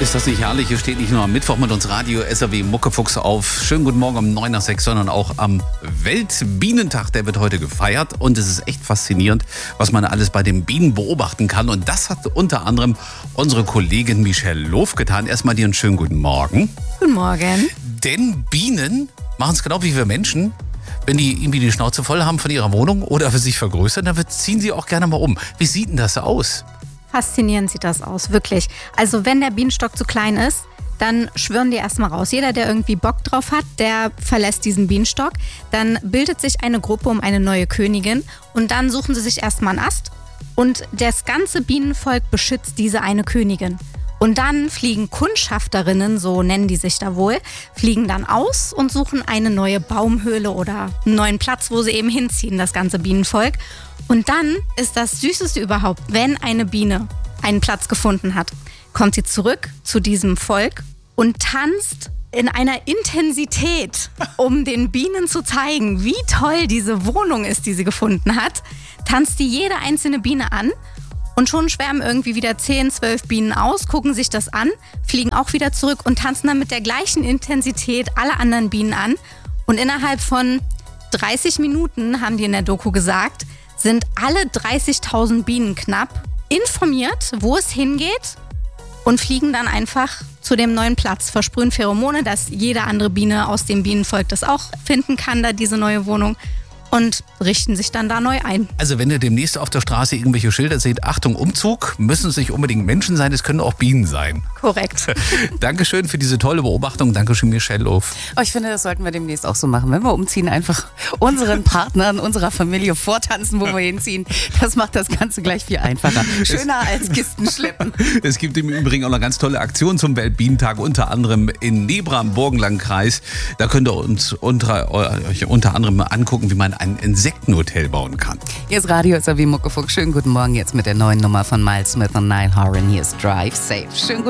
Ist das nicht herrlich? Hier steht nicht nur am Mittwoch mit uns Radio SAW Muckefuchs auf. Schönen guten Morgen um 9 nach 6, sondern auch am Weltbienentag. Der wird heute gefeiert und es ist echt faszinierend, was man alles bei den Bienen beobachten kann. Und das hat unter anderem unsere Kollegin Michelle Lof getan. Erstmal dir einen schönen guten Morgen. Guten Morgen. Denn Bienen machen es genau wie wir Menschen. Wenn die irgendwie die Schnauze voll haben von ihrer Wohnung oder für sich vergrößern, dann ziehen sie auch gerne mal um. Wie sieht denn das aus? Faszinierend sieht das aus, wirklich. Also wenn der Bienenstock zu klein ist, dann schwirren die erstmal raus. Jeder, der irgendwie Bock drauf hat, der verlässt diesen Bienenstock. Dann bildet sich eine Gruppe um eine neue Königin und dann suchen sie sich erstmal einen Ast und das ganze Bienenvolk beschützt diese eine Königin. Und dann fliegen Kundschafterinnen, so nennen die sich da wohl, fliegen dann aus und suchen eine neue Baumhöhle oder einen neuen Platz, wo sie eben hinziehen, das ganze Bienenvolk. Und dann ist das Süßeste überhaupt, wenn eine Biene einen Platz gefunden hat, kommt sie zurück zu diesem Volk und tanzt in einer Intensität, um den Bienen zu zeigen, wie toll diese Wohnung ist, die sie gefunden hat, tanzt die jede einzelne Biene an. Und schon schwärmen irgendwie wieder 10, 12 Bienen aus, gucken sich das an, fliegen auch wieder zurück und tanzen dann mit der gleichen Intensität alle anderen Bienen an. Und innerhalb von 30 Minuten, haben die in der Doku gesagt, sind alle 30.000 Bienen knapp informiert, wo es hingeht und fliegen dann einfach zu dem neuen Platz, versprühen Pheromone, dass jede andere Biene aus dem Bienenvolk das auch finden kann, da diese neue Wohnung. Und richten sich dann da neu ein. Also wenn ihr demnächst auf der Straße irgendwelche Schilder seht, Achtung, Umzug, müssen es nicht unbedingt Menschen sein, es können auch Bienen sein. Korrekt. Dankeschön für diese tolle Beobachtung. Dankeschön, Michelle Lof. Oh, ich finde, das sollten wir demnächst auch so machen. Wenn wir umziehen, einfach unseren Partnern, unserer Familie vortanzen, wo wir hinziehen. Das macht das Ganze gleich viel einfacher. Schöner als Kisten schleppen. Es gibt im Übrigen auch eine ganz tolle Aktion zum Weltbienentag, unter anderem in Nebra im Burgenlandkreis. Da könnt ihr uns euch unter anderem angucken, wie man ein Insektenhotel bauen kann. Hier ist Radio SAW Muckefuchs. Schönen guten Morgen jetzt mit der neuen Nummer von Miles Smith und Niall Horan. Hier ist Drive Safe. Schönen guten